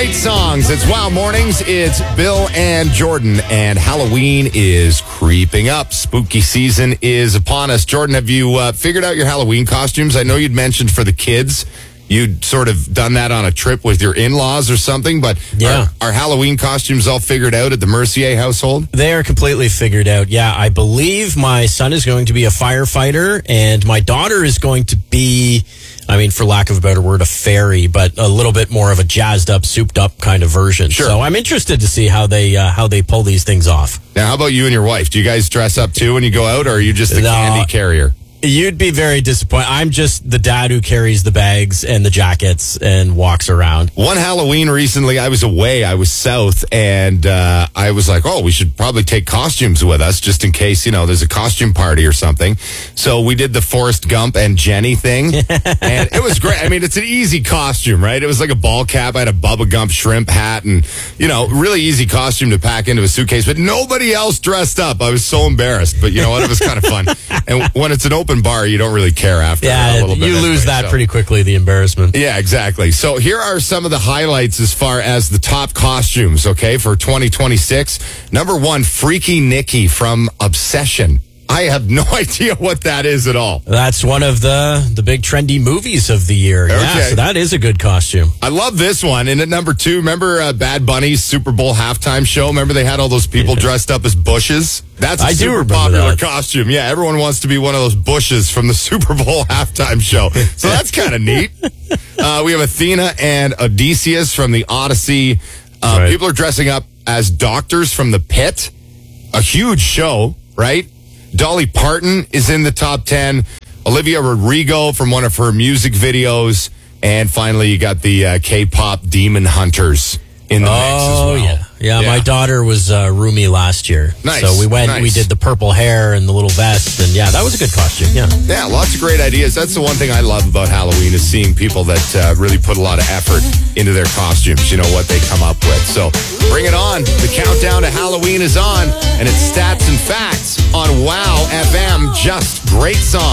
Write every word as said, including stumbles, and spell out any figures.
Great songs. It's Wow Mornings. It's Bill and Jordan, and Halloween is creeping up. Spooky season is upon us. Jordan, have you uh, figured out your Halloween costumes? I know you'd mentioned for the kids. You'd sort of done that on a trip with your in-laws or something, but yeah. are, are Halloween costumes all figured out at the Mercier household? They are completely figured out. Yeah, I believe my son is going to be a firefighter, and my daughter is going to be, I mean, for lack of a better word, a fairy, but a little bit more of a jazzed up, souped up kind of version. Sure. So I'm interested to see how they uh, how they pull these things off. Now, how about you and your wife? Do you guys dress up too when you go out, or are you just the No. candy carrier? You'd be very disappointed. I'm just the dad who carries the bags and the jackets and walks around. One Halloween recently, I was away. I was south, and uh, I was like, oh, we should probably take costumes with us just in case, you know, there's a costume party or something. So we did the Forrest Gump and Jenny thing, and it was great. I mean, it's an easy costume, right? It was like a ball cap. I had a Bubba Gump shrimp hat and, you know, really easy costume to pack into a suitcase, but nobody else dressed up. I was so embarrassed, but you know what? It was kind of fun. And when it's an open bar, you don't really care after yeah, a little bit. You anyway, lose that so. pretty quickly, the embarrassment. Yeah, exactly. So here are some of the highlights as far as the top costumes, okay, for twenty twenty-six. Number one, Freaky Nikki from Obsession. I have no idea what that is at all. That's one of the, the big trendy movies of the year. Okay. Yeah, so that is a good costume. I love this one. And at number two, remember uh, Bad Bunny's Super Bowl halftime show? Remember they had all those people dressed up as bushes? That's a I do super remember popular that. costume. Yeah, everyone wants to be one of those bushes from the Super Bowl halftime show. So that's kind of neat. Uh, we have Athena and Odysseus from the Odyssey. Uh, Right. People are dressing up as doctors from The Pit. A huge show, right? Dolly Parton is in the top ten. Olivia Rodrigo from one of her music videos. And finally, you got the uh, K-pop Demon Hunters in the mix as Oh, well. yeah. yeah. Yeah, my daughter was uh, Rumi last year. Nice, So we went, nice. we did the purple hair and the little vest. And yeah, that was a good costume. Yeah. Yeah, lots of great ideas. That's the one thing I love about Halloween is seeing people that uh, really put a lot of effort into their costumes, you know, what they come up with. So bring it on. The countdown to Halloween is on, and it's Stats and Facts on Wow F M. Just great songs.